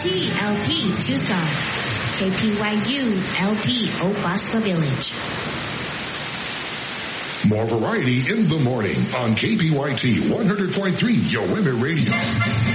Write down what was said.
KPYT LP Tucson. KPYU LP Obaspa Village. More variety in the morning on KPYT 100.3 Yosemite Radio.